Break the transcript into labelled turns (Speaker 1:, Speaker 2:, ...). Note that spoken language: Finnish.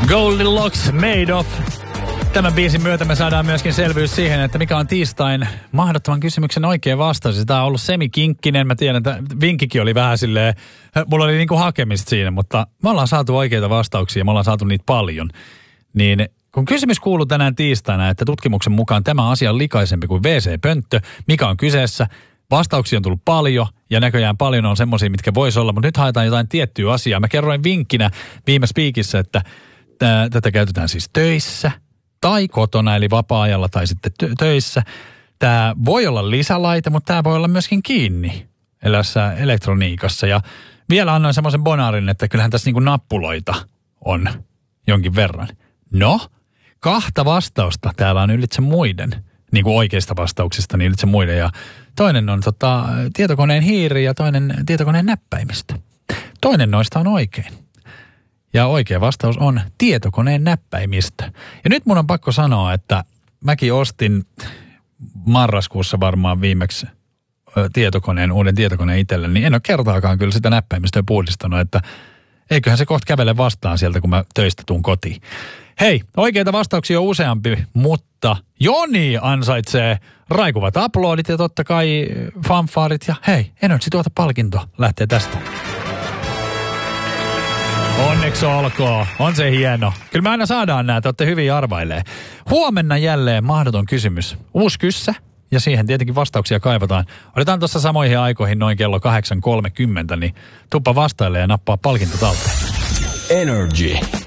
Speaker 1: Goldilocks Made Of. Tämän biisin myötä me saadaan myöskin selvyys siihen, että mikä on tiistain mahdottoman kysymyksen oikea vastaus. Tämä on ollut semikinkkinen. Mä tiedän, että vinkkikin oli vähän silleen, mulla oli niinku hakemista siinä, mutta me ollaan saatu oikeita vastauksia ja me ollaan saatu niitä paljon. Niin kun kysymys kuuluu tänään tiistaina, että tutkimuksen mukaan tämä asia on likaisempi kuin WC-pönttö, mikä on kyseessä? Vastauksia on tullut paljon ja näköjään paljon on semmoisia, mitkä voisi olla, mutta nyt haetaan jotain tiettyä asiaa. Mä kerroin vinkkinä viime spiikissä, että tätä käytetään siis töissä tai kotona, eli vapaa-ajalla tai sitten töissä. Tämä voi olla lisälaite, mutta tämä voi olla myöskin kiinni elässä elektroniikassa. Ja vielä annoin semmoisen bonarin, että kyllähän tässä niinku nappuloita on jonkin verran. No, 2 vastausta täällä on ylitse muiden, niin kuin oikeista vastauksista, niin ylitse muiden. Ja toinen on tietokoneen hiiri ja toinen tietokoneen näppäimistö. Toinen noista on oikein. Ja oikea vastaus on tietokoneen näppäimistö. Ja nyt mun on pakko sanoa, että mäkin ostin marraskuussa varmaan viimeksi uuden tietokoneen itselleni, niin en ole kertaakaan kyllä sitä näppäimistöä puhdistanut, että eiköhän se kohta kävele vastaan sieltä, kun mä töistä tuun kotiin. Hei, oikeita vastauksia on useampi, mutta Joni ansaitsee raikuvat aplodit ja totta kai fanfaarit. Ja hei, Energy Tuote-palkinto lähtee tästä. Onneksi olkoon. On se hieno. Kyllä me aina saadaan nää, te olette hyvin arvailee. Huomenna jälleen mahdoton kysymys. Uusi kyssä. Ja siihen tietenkin vastauksia kaivataan. Otetaan tuossa samoihin aikoihin noin kello 8.30, niin tuppa vastaille ja nappaa palkinto talteen.
Speaker 2: Energy.